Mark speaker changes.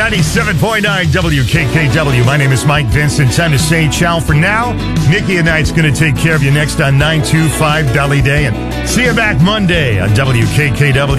Speaker 1: 97.9 WKKW. My name is Mike Vincent. Time to say ciao for now. Nikki and I's going to take care of you next on 925 Dali Day. And see you back Monday on WKKW.